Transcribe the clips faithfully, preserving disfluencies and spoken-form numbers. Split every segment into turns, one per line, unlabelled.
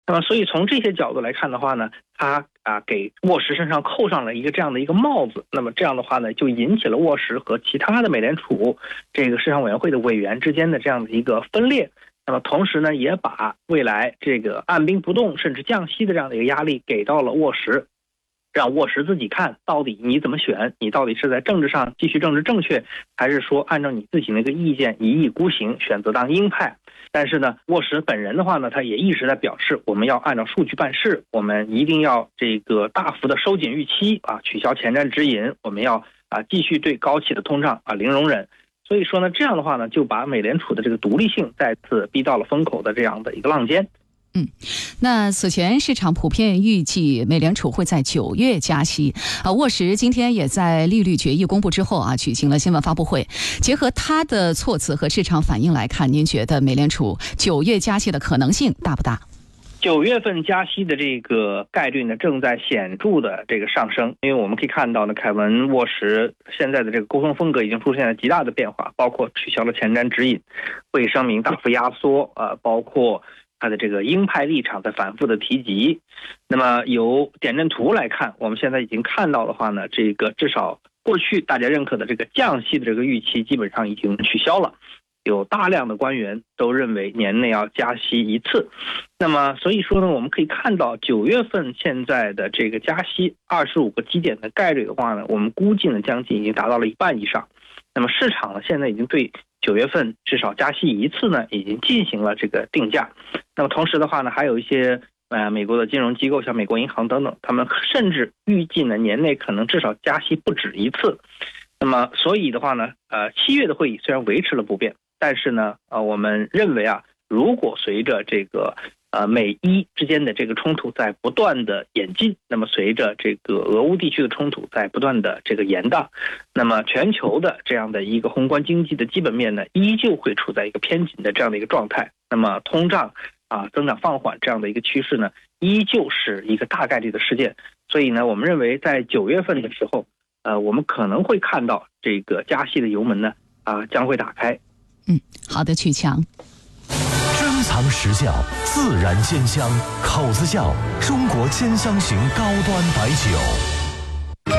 那么所以从这些角度来看的话呢，它啊给沃什身上扣上了一个这样的一个帽子，那么这样的话呢，就引起了沃什和其他的美联储这个市场委员会的委员之间的这样的一个分裂。那么同时呢，也把未来这个按兵不动甚至降息的这样的一个压力给到了沃什，让沃什自己看到底你怎么选，你到底是在政治上继续政治正确，还是说按照你自己那个意见一意孤行，选择当鹰派。但是呢，沃什本人的话呢，他也一直在表示，我们要按照数据办事，我们一定要这个大幅的收紧预期啊，取消前瞻指引，我们要啊继续对高企的通胀啊零容忍。所以说呢，这样的话呢，就把美联储的这个独立性再次逼到了风口的这样的一个浪尖。
嗯，那此前市场普遍预计美联储会在九月加息啊。沃什今天也在利率决议公布之后啊，举行了新闻发布会。结合他的措辞和市场反应来看，您觉得美联储九月加息的可能性大不大？
九月份加息的这个概率呢，正在显著的这个上升，因为我们可以看到呢，凯文沃什现在的这个沟通风格已经出现了极大的变化，包括取消了前瞻指引，会议声明大幅压缩，呃，包括他的这个鹰派立场在反复的提及。那么由点阵图来看，我们现在已经看到的话呢，这个至少过去大家认可的这个降息的这个预期基本上已经取消了。有大量的官员都认为年内要加息一次，那么所以说呢，我们可以看到九月份现在的这个加息二十五个基点的概率的话呢，我们估计呢将近已经达到了一半以上。那么市场呢现在已经对九月份至少加息一次呢已经进行了这个定价。那么同时的话呢，还有一些呃美国的金融机构，像美国银行等等，他们甚至预计呢年内可能至少加息不止一次。那么所以的话呢，呃七月的会议虽然维持了不变，但是呢，呃，我们认为啊，如果随着这个呃美伊之间的这个冲突在不断的演进，那么随着这个俄乌地区的冲突在不断的这个延宕，那么全球的这样的一个宏观经济的基本面呢，依旧会处在一个偏紧的这样的一个状态。那么通胀啊增长放缓这样的一个趋势呢，依旧是一个大概率的事件。所以呢，我们认为在九月份的时候，呃，我们可能会看到这个加息的油门呢啊将会打开。
嗯，好的，曲强。
珍藏实窖，自然鲜香，口子窖，中国兼香型高端白酒。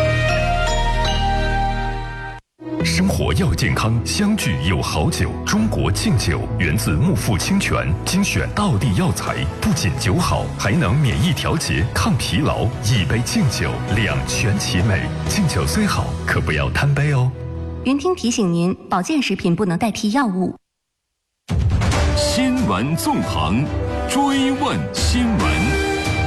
生活要健康，相聚有好酒。中国敬酒源自木富清泉，精选道地药材，不仅酒好，还能免疫调节、抗疲劳。一杯敬酒，两全其美。敬酒虽好，可不要贪杯哦。
云听提醒您，保健食品不能代替药物。
新闻纵横，追问新闻。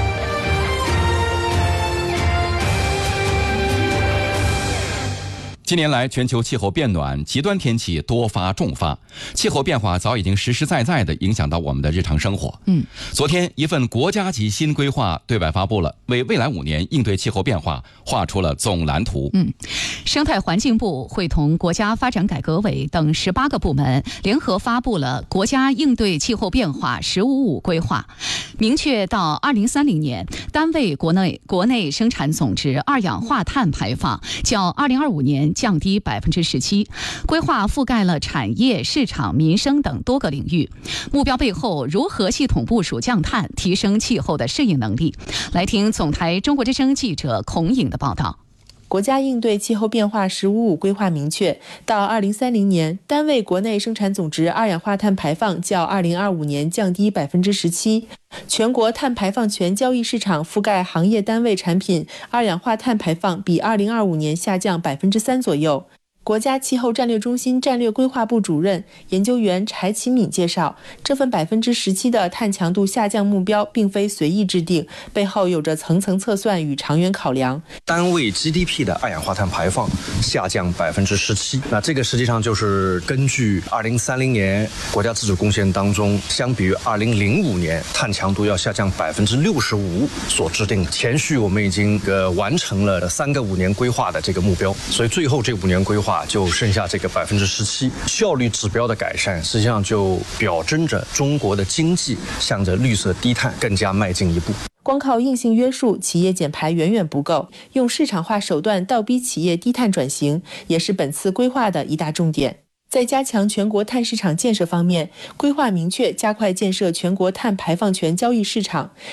近年来，全球气候变暖，极端天气多发重发，气候变化早已经实实在在地影响到我们的日常生活。
嗯，
昨天，一份国家级新规划对外发布了，为未来五年应对气候变化画出了总蓝图。
嗯，生态环境部会同国家发展改革委等十八个部门联合发布了国家应对气候变化“十五五”规划，明确到二零三零年，单位国内国内生产总值二氧化碳排放较二零二五年降低百分之十七。规划覆盖了产业、市场、民生等多个领域。目标背后如何系统部署降碳，提升气候的适应能力？来听总台中国之声记者孔颖的报道。
国家应对气候变化“十五五”规划明确，到二零三零年，单位国内生产总值二氧化碳排放较二零二五年降低百分之十七。全国碳排放权交易市场覆盖行业单位产品二氧化碳排放比二零二五年下降百分之三左右。国家气候战略中心战略规划部主任研究员柴启敏介绍，这份百分之十七的碳强度下降目标并非随意制定，背后有着层层测算与长远考量。
单位 G D P 的二氧化碳排放下降百分之十七，那这个实际上就是根据二零三零年国家自主贡献当中，相比于二零零五年碳强度要下降百分之六十五所制定。前续我们已经呃完成了三个五年规划的这个目标，所以最后这五年规划就剩下这个百分之十七，效率指标的改善，实际上就表征着中国的经济向着绿色低碳更加迈进一步。
光靠硬性约束，企业减排远远不够，用市场化手段倒逼企业低碳转型，也是本次规划的一大重点。在加强全国碳市场建设方面，规划明确加快建设全国碳排放权交易市场，